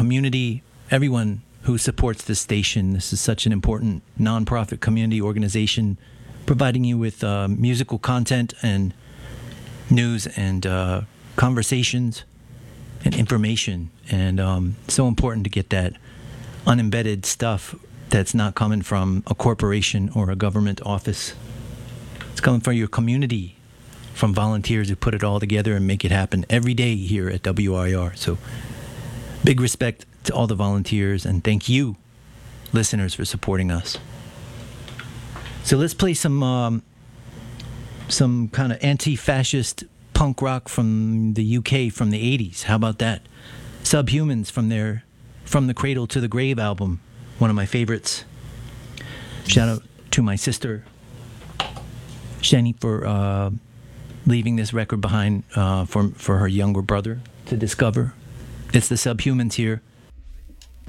community, everyone who supports this station. This is such an important nonprofit community organization providing you with musical content and news and conversations and information. And so important to get that unembedded stuff that's not coming from a corporation or a government office. It's coming from your community, from volunteers who put it all together and make it happen every day here at WRIR. So big respect to all the volunteers, and thank you, listeners, for supporting us. So let's play some kind of anti-fascist punk rock from the UK from the 80s. How about that? Subhumans from their From the Cradle to the Grave album, one of my favorites. Shout out to my sister, Shani, for leaving this record behind for her younger brother to discover. It's the Subhumans here